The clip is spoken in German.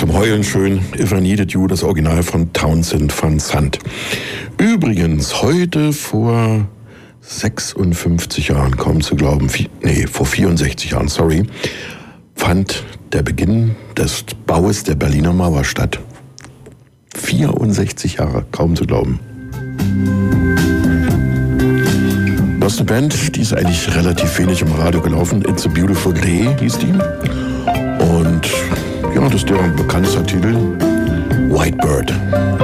Zum Heulen schön, If I Needed You, das Original von Townsend Van Sant. Übrigens, heute vor 56 Jahren, kaum zu glauben, vor 64 Jahren, fand der Beginn des Baues der Berliner Mauer statt. 64 Jahre, kaum zu glauben. Das ist eine Band, die ist eigentlich relativ wenig im Radio gelaufen. It's a Beautiful Day hieß die. Und ja, das ist deren bekanntester Titel, White Bird.